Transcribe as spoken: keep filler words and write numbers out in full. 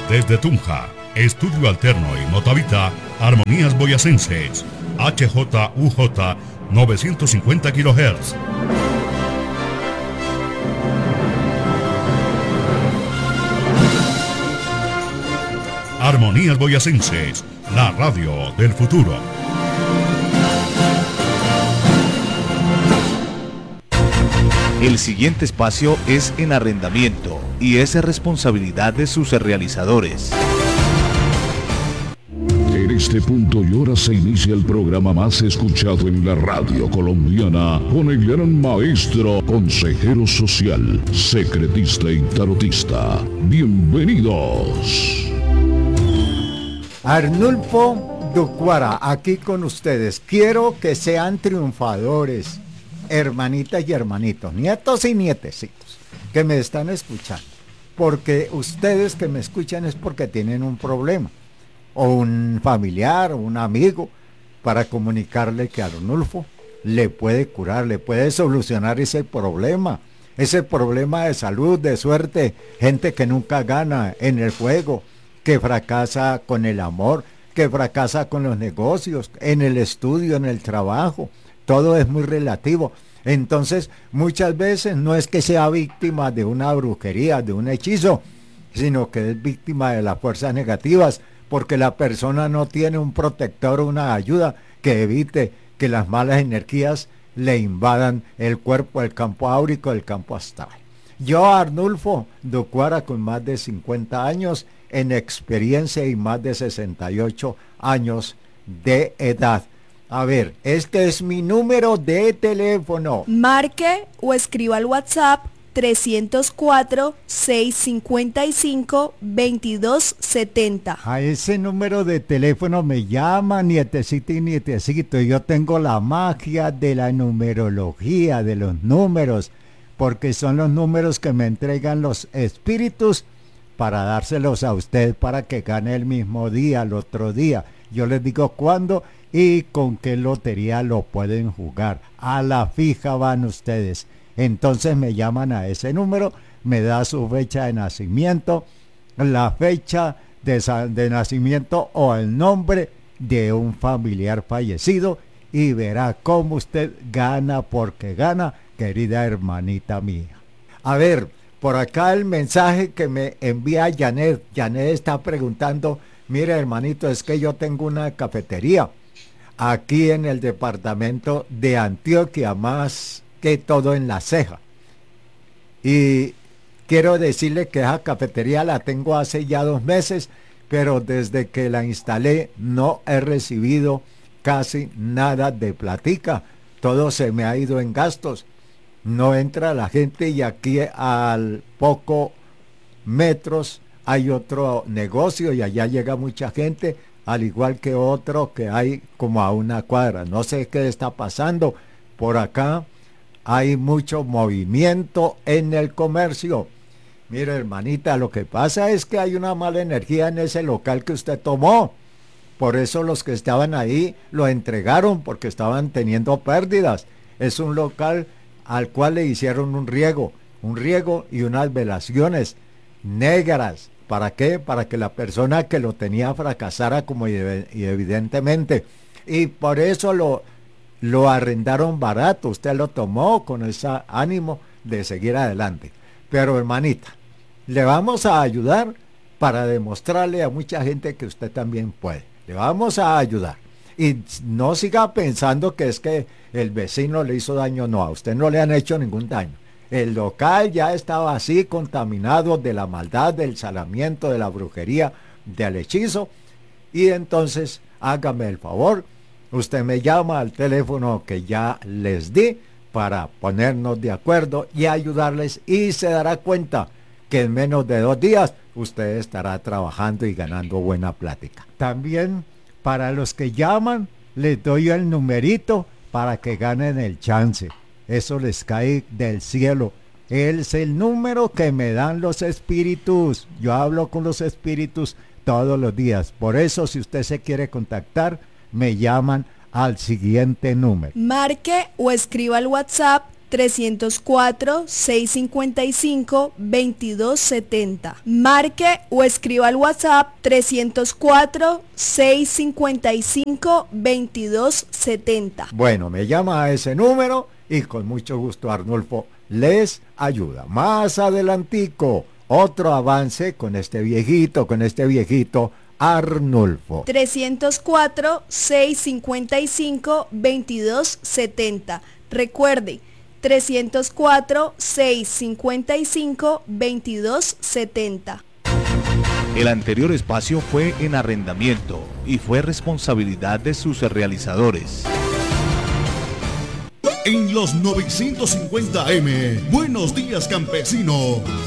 Desde Tunja, Estudio Alterno y Motavita, Armonías Boyacenses, H J U J novecientos cincuenta kilohertz. Armonías Boyacenses, la radio del futuro. El siguiente espacio es en arrendamiento y es responsabilidad de sus realizadores. En este punto y hora se inicia el programa más escuchado en la radio colombiana con el gran maestro, consejero social, secretista y tarotista. Bienvenidos. Arnulfo Ducuara, aquí con ustedes. Quiero que sean triunfadores, hermanitas y hermanitos, nietos y nietecitos, que me están escuchando. Porque ustedes que me escuchan es porque tienen un problema, o un familiar, o un amigo, para comunicarle que Arnulfo le puede curar, le puede solucionar ese problema, ese problema de salud, de suerte, gente que nunca gana en el juego, que fracasa con el amor, que fracasa con los negocios, en el estudio, en el trabajo. Todo es muy relativo. Entonces, muchas veces no es que sea víctima de una brujería, de un hechizo, sino que es víctima de las fuerzas negativas, porque la persona no tiene un protector o una ayuda que evite que las malas energías le invadan el cuerpo, el campo áurico, el campo astral. Yo, Arnulfo Ducuara, con más de cincuenta años en experiencia y más de sesenta y ocho años de edad. A ver, este es mi número de teléfono. Marque o escriba al WhatsApp trescientos cuatro, seiscientos cincuenta y cinco, veintidós setenta. A ese número de teléfono me llama, nietecito y nietecito. Yo tengo la magia de la numerología, de los números, porque son los números que me entregan los espíritus para dárselos a usted para que gane el mismo día, el otro día. Yo les digo cuándo y con qué lotería lo pueden jugar. A la fija van ustedes. Entonces me llaman a ese número, me da su fecha de nacimiento, la fecha de, de nacimiento o el nombre de un familiar fallecido y verá cómo usted gana porque gana, querida hermanita mía. A ver, por acá el mensaje que me envía Janet. Janet está preguntando, mire hermanito, es que yo tengo una cafetería aquí en el departamento de Antioquia, más que todo en La Ceja. Y quiero decirle que esa cafetería la tengo hace ya dos meses, pero desde que la instalé no he recibido casi nada de platica. Todo se me ha ido en gastos. No entra la gente y aquí al poco metros hay otro negocio y allá llega mucha gente, al igual que otro que hay como a una cuadra. No sé qué está pasando. Por acá hay mucho movimiento en el comercio. Mire, hermanita, lo que pasa es que hay una mala energía en ese local que usted tomó. Por eso los que estaban ahí lo entregaron, porque estaban teniendo pérdidas. Es un local al cual le hicieron un riego, un riego y unas velaciones negras. ¿Para qué? Para que la persona que lo tenía fracasara como y evidentemente. Y por eso lo, lo arrendaron barato. Usted lo tomó con ese ánimo de seguir adelante. Pero hermanita, le vamos a ayudar para demostrarle a mucha gente que usted también puede. Le vamos a ayudar. Y no siga pensando que es que el vecino le hizo daño. No, a usted no le han hecho ningún daño. El local ya estaba así contaminado de la maldad, del salamiento, de la brujería, del hechizo. Y entonces, hágame el favor, usted me llama al teléfono que ya les di para ponernos de acuerdo y ayudarles. Y se dará cuenta que en menos de dos días usted estará trabajando y ganando buena plática. También para los que llaman, les doy el numerito para que ganen el chance. Eso les cae del cielo. Es el número que me dan los espíritus. Yo hablo con los espíritus todos los días. Por eso, si usted se quiere contactar, me llaman al siguiente número. Marque o escriba al WhatsApp tres cero cuatro, seis cinco cinco, dos dos siete cero. Marque o escriba al WhatsApp tres cero cuatro, seis cinco cinco, dos dos siete cero. Bueno, me llama a ese número y con mucho gusto Arnulfo les ayuda. Más adelantico, otro avance con este viejito, con este viejito Arnulfo. tres cero cuatro, seis cinco cinco, dos dos siete cero. Recuerde, tres cero cuatro, seis cinco cinco, dos dos siete cero. El anterior espacio fue en arrendamiento y fue responsabilidad de sus realizadores. En los novecientos cincuenta eme, Buenos Días Campesino,